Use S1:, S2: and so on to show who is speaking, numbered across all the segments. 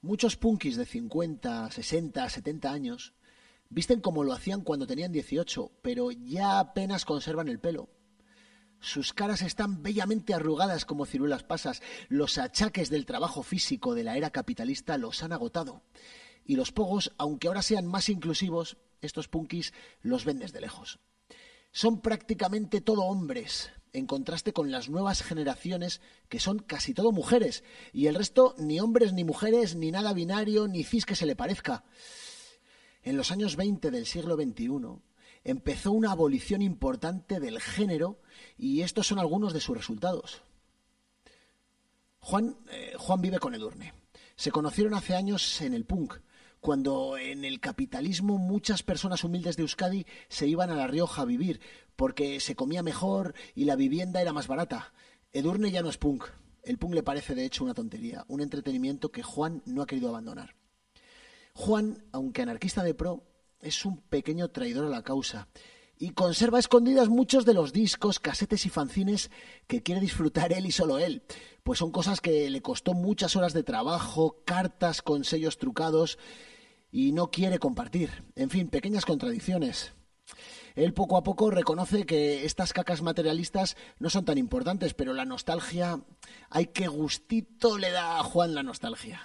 S1: Muchos punkis de 50, 60, 70 años visten como lo hacían cuando tenían 18, pero ya apenas conservan el pelo. Sus caras están bellamente arrugadas como ciruelas pasas. Los achaques del trabajo físico de la era capitalista los han agotado. Y los pogos, aunque ahora sean más inclusivos, estos punkis los ven desde lejos. Son prácticamente todo hombres, en contraste con las nuevas generaciones que son casi todo mujeres, y el resto ni hombres ni mujeres, ni nada binario, ni cis que se le parezca. En los años 20 del siglo XXI empezó una abolición importante del género y estos son algunos de sus resultados. Juan vive con Edurne. Se conocieron hace años en el punk, cuando en el capitalismo muchas personas humildes de Euskadi se iban a La Rioja a vivir, porque se comía mejor y la vivienda era más barata. Edurne ya no es punk. El punk le parece de hecho una tontería, un entretenimiento que Juan no ha querido abandonar. Juan, aunque anarquista de pro, es un pequeño traidor a la causa y conserva a escondidas muchos de los discos, casetes y fanzines que quiere disfrutar él y solo él, pues son cosas que le costó muchas horas de trabajo, cartas con sellos trucados y no quiere compartir. En fin, pequeñas contradicciones. Él poco a poco reconoce que estas cacas materialistas no son tan importantes, pero la nostalgia, ay, qué gustito le da a Juan la nostalgia.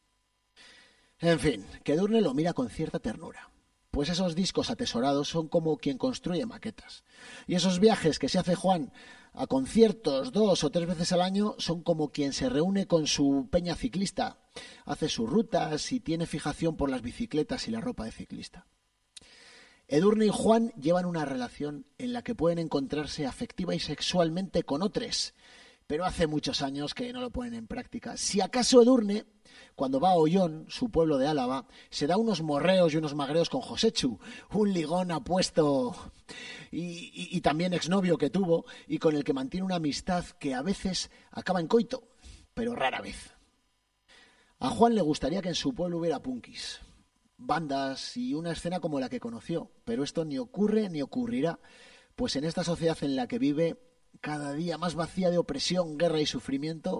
S1: En fin, que Edurne lo mira con cierta ternura, pues esos discos atesorados son como quien construye maquetas. Y esos viajes que se hace Juan a conciertos 2 o 3 veces al año son como quien se reúne con su peña ciclista, hace sus rutas y tiene fijación por las bicicletas y la ropa de ciclista. Edurne y Juan llevan una relación en la que pueden encontrarse afectiva y sexualmente con otros, pero hace muchos años que no lo ponen en práctica. Si acaso Edurne, cuando va a Ollón, su pueblo de Álava, se da unos morreos y unos magreos con Josechu, un ligón apuesto y también exnovio que tuvo y con el que mantiene una amistad que a veces acaba en coito, pero rara vez. A Juan le gustaría que en su pueblo hubiera punkis, bandas y una escena como la que conoció, pero esto ni ocurre ni ocurrirá, pues en esta sociedad en la que vive, cada día más vacía de opresión, guerra y sufrimiento,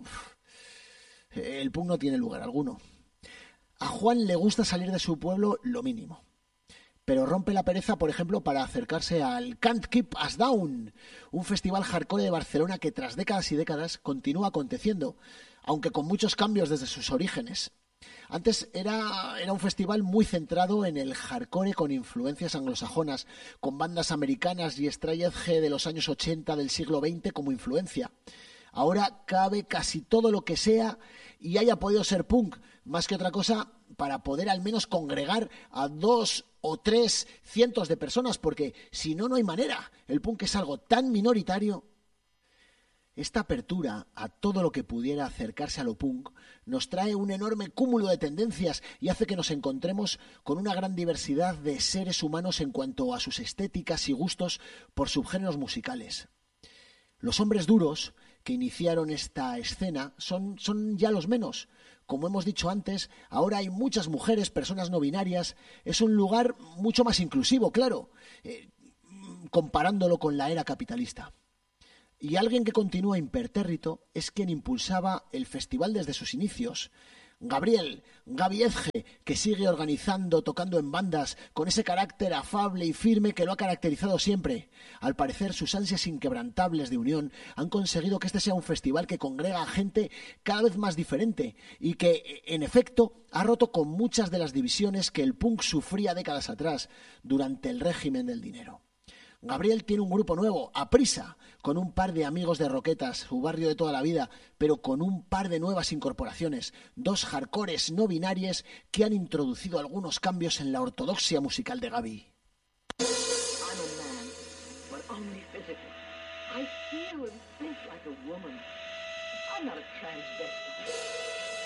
S1: el punk no tiene lugar alguno. A Juan le gusta salir de su pueblo lo mínimo, pero rompe la pereza, por ejemplo, para acercarse al Can't Keep Us Down, un festival hardcore de Barcelona que tras décadas y décadas continúa aconteciendo, aunque con muchos cambios desde sus orígenes. Antes era un festival muy centrado en el hardcore con influencias anglosajonas, con bandas americanas y straight edge de los años 80 del siglo XX como influencia. Ahora cabe casi todo lo que sea y haya podido ser punk, más que otra cosa, para poder al menos congregar a 2 o 3 cientos de personas, porque si no, no hay manera. El punk es algo tan minoritario. Esta apertura a todo lo que pudiera acercarse a lo punk nos trae un enorme cúmulo de tendencias y hace que nos encontremos con una gran diversidad de seres humanos en cuanto a sus estéticas y gustos por subgéneros musicales. Los hombres duros que iniciaron esta escena son ya los menos. Como hemos dicho antes, ahora hay muchas mujeres, personas no binarias. Es un lugar mucho más inclusivo, claro, comparándolo con la era capitalista. Y alguien que continúa impertérrito es quien impulsaba el festival desde sus inicios. Gabi Ezge, que sigue organizando, tocando en bandas, con ese carácter afable y firme que lo ha caracterizado siempre. Al parecer, sus ansias inquebrantables de unión han conseguido que este sea un festival que congrega a gente cada vez más diferente y que, en efecto, ha roto con muchas de las divisiones que el punk sufría décadas atrás, durante el régimen del dinero. Gabriel tiene un grupo nuevo, Aprisa, con un par de amigos de Roquetas, su barrio de toda la vida, pero con un par de nuevas incorporaciones, 2 hardcores no binarias que han introducido algunos cambios en la ortodoxia musical de Gaby.
S2: I'm a man, but only physically. I feel and think like a woman. I'm not a transvestite.